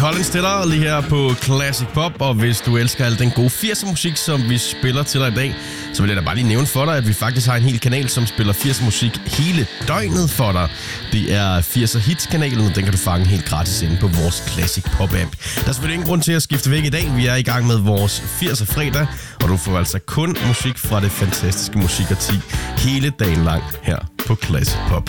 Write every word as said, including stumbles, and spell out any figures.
Collins til dig lige her på Classic Pop, og hvis du elsker al den gode firser musik, som vi spiller til dig i dag, så vil jeg da bare lige nævne for dig, at vi faktisk har en hel kanal, som spiller firser musik hele døgnet for dig. Det er firser Hits-kanalen, og den kan du fange helt gratis inde på vores Classic Pop-app. Der er selvfølgelig ingen grund til at skifte væk i dag. Vi er i gang med vores firser fredag, og du får altså kun musik fra det fantastiske musikarti hele dagen lang her på Classic Pop.